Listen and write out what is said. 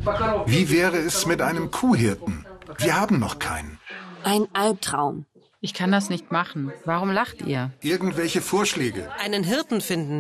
Wie wäre es mit einem Kuhhirten? Wir haben noch keinen. Ein Albtraum. Ich kann das nicht machen. Warum lacht ihr? Irgendwelche Vorschläge? Einen Hirten finden.